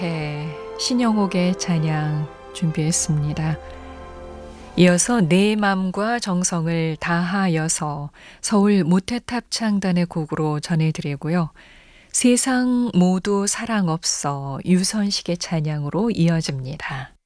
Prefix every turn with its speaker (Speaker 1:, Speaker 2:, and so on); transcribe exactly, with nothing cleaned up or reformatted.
Speaker 1: 네, 신영옥의 찬양 준비했습니다. 이어서 내 맘과 정성을 다하여서 서울 모태탑 창단의 곡으로 전해드리고요. 세상 모두 사랑 없어 유선식의 찬양으로 이어집니다.